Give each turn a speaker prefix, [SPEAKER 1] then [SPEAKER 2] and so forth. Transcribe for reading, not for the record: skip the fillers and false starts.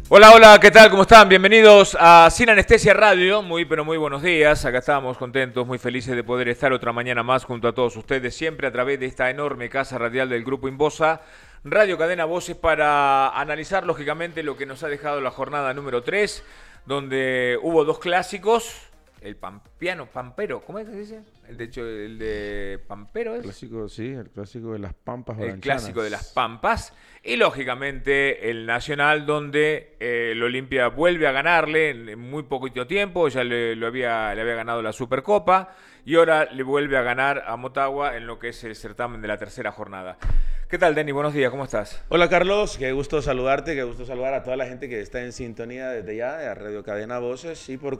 [SPEAKER 1] Hola, hola, ¿qué tal? ¿Cómo están? Bienvenidos a Sin Anestesia Radio. Muy, pero muy buenos días. Acá estamos contentos, muy felices de poder estar otra mañana más junto a todos ustedes, siempre a través de esta enorme casa radial del Grupo Inbosa, Radio Cadena Voces, para analizar lógicamente lo que nos ha dejado la jornada número 3, donde hubo dos clásicos. El pampeano, pampero, ¿cómo es que se dice? El de Pampero es.
[SPEAKER 2] Clásico, sí, el clásico de las Pampas
[SPEAKER 1] El clásico de las
[SPEAKER 2] Oranchanas.
[SPEAKER 1] Pampas y lógicamente el Nacional, donde el Olimpia vuelve a ganarle en muy poquito tiempo. Ya le había ganado la Supercopa y ahora le vuelve a ganar a Motagua en lo que es el certamen de la tercera jornada. ¿Qué tal, Denny? Buenos días, ¿cómo estás?
[SPEAKER 2] Hola Carlos, qué gusto saludarte, qué gusto saludar a toda la gente que está en sintonía desde ya de Radio Cadena Voces y por